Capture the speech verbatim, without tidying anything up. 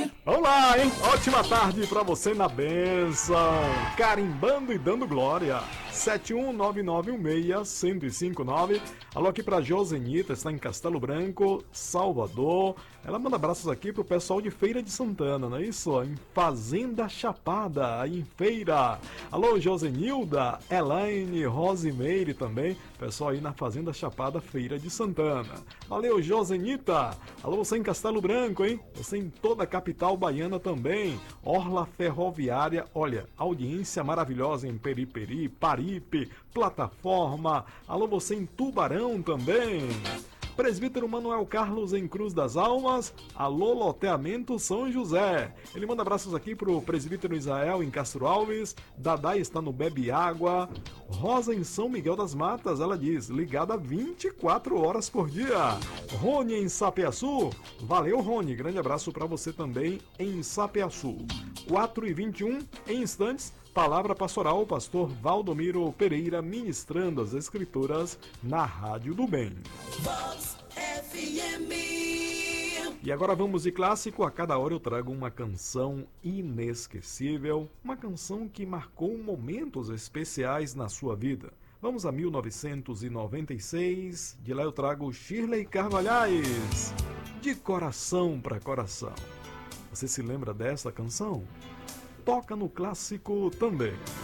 Vamos lá, hein? Ótima tarde pra você na benção. Carimbando e dando glória. sete um nove nove um seis, um zero cinco nove. Alô aqui pra Josenita, está em Castelo Branco, Salvador. Ela manda abraços aqui pro pessoal de Feira de Santana, não é isso? Em Fazenda Chapada, aí em Feira. Alô, Josenilda, Elaine, Rosimeire também. Pessoal aí na Fazenda Chapada, Feira de Santana. Valeu, Josenita. Alô, você em Castelo Branco, hein? Você em toda a capital baiana também. Orla Ferroviária, olha, audiência maravilhosa em Periperi, Paripe, Plataforma. Alô, você em Tubarão também. Presbítero Manuel Carlos em Cruz das Almas. Alô, loteamento São José. Ele manda abraços aqui pro presbítero Israel em Castro Alves. Dadá está no Bebe Água. Rosa em São Miguel das Matas, ela diz, ligada vinte e quatro horas por dia. Rony em Sapeaçu. Valeu, Rony. Grande abraço para você também em Sapeaçu. quatro e vinte e um, em instantes, palavra pastoral, o pastor Valdomiro Pereira ministrando as escrituras na Rádio do Bem. Vox F M. E agora vamos de clássico. A cada hora eu trago uma canção inesquecível, uma canção que marcou momentos especiais na sua vida. Vamos a mil novecentos e noventa e seis, de lá eu trago Shirley Carvalhais, De Coração para Coração. Você se lembra dessa canção? Toca no clássico também.